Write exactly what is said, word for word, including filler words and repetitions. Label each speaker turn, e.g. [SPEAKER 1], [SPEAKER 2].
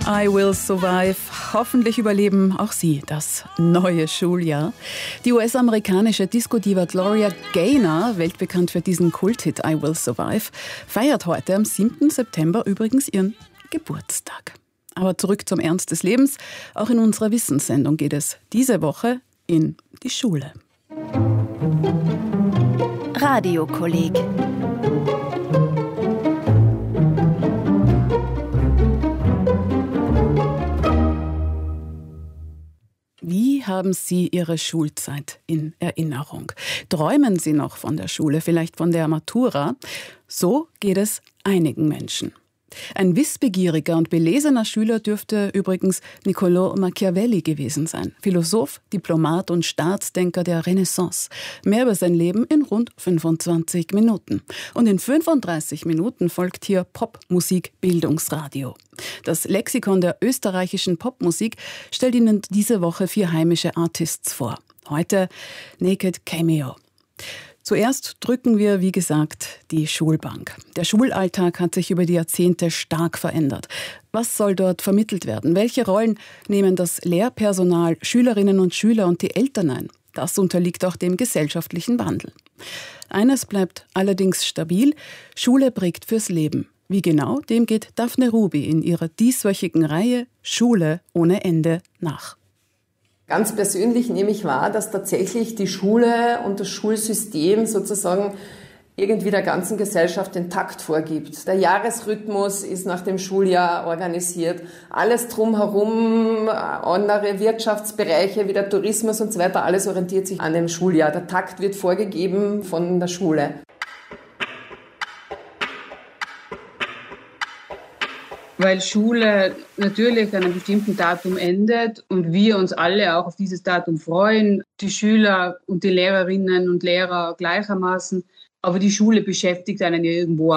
[SPEAKER 1] I Will Survive. Hoffentlich überleben auch Sie das neue Schuljahr. Die U S-amerikanische Disco-Diva Gloria Gaynor, weltbekannt für diesen Kulthit I Will Survive, feiert heute am siebten September übrigens ihren Geburtstag. Aber zurück zum Ernst des Lebens. Auch in unserer Wissenssendung geht es diese Woche in die Schule.
[SPEAKER 2] Radiokolleg.
[SPEAKER 1] Wie haben Sie Ihre Schulzeit in Erinnerung? Träumen Sie noch von der Schule, vielleicht von der Matura? So geht es einigen Menschen. Ein wissbegieriger und belesener Schüler dürfte übrigens Niccolò Machiavelli gewesen sein. Philosoph, Diplomat und Staatsdenker der Renaissance. Mehr über sein Leben in rund fünfundzwanzig Minuten. Und in fünfunddreißig Minuten folgt hier Popmusik-Bildungsradio. Das Lexikon der österreichischen Popmusik stellt Ihnen diese Woche vier heimische Artists vor. Heute Naked Cameo. Zuerst drücken wir, wie gesagt, die Schulbank. Der Schulalltag hat sich über die Jahrzehnte stark verändert. Was soll dort vermittelt werden? Welche Rollen nehmen das Lehrpersonal, Schülerinnen und Schüler und die Eltern ein? Das unterliegt auch dem gesellschaftlichen Wandel. Eines bleibt allerdings stabil: Schule prägt fürs Leben. Wie genau, dem geht Daphne Ruby in ihrer dieswöchigen Reihe Schule ohne Ende nach.
[SPEAKER 3] Ganz persönlich nehme ich wahr, dass tatsächlich die Schule und das Schulsystem sozusagen irgendwie der ganzen Gesellschaft den Takt vorgibt. Der Jahresrhythmus ist nach dem Schuljahr organisiert. Alles drumherum, andere Wirtschaftsbereiche wie der Tourismus und so weiter, alles orientiert sich an dem Schuljahr. Der Takt wird vorgegeben von der Schule.
[SPEAKER 4] Weil Schule natürlich an einem bestimmten Datum endet und wir uns alle auch auf dieses Datum freuen, die Schüler und die Lehrerinnen und Lehrer gleichermaßen, aber die Schule beschäftigt einen ja irgendwo